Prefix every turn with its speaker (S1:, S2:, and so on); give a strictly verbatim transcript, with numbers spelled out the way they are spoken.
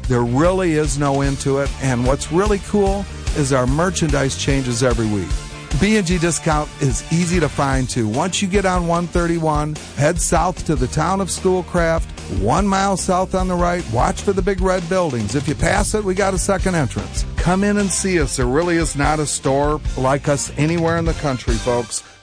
S1: There really is no end to it, and what's really cool is our merchandise changes every week. B and G Discount is easy to find, too. Once you get on one thirty-one, head south to the town of Schoolcraft, one mile south on the right. Watch for the big red buildings. If you pass it, we got a second entrance. Come in and see us. There really is not a store like us anywhere in the country, folks.